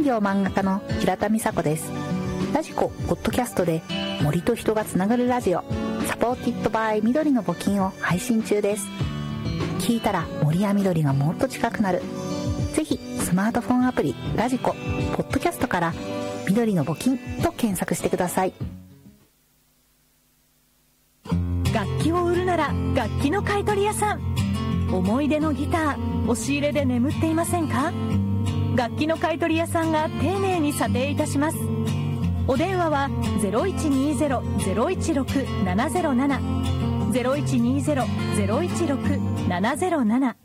業漫画家の平田美佐子です。ラジコポッドキャストで森と人がつながるラジオ、サポーティッドバイ緑の募金を配信中です。聞いたら森や緑がもっと近くなる。ぜひスマートフォンアプリラジコポッドキャストから緑の募金と検索してください。 楽器を売るなら楽器の買取屋さん。思い出のギター押し入れで眠っていませんか？楽器の買取屋さんが丁寧に査定いたします。お電話は 0120-016-707 0120-016-707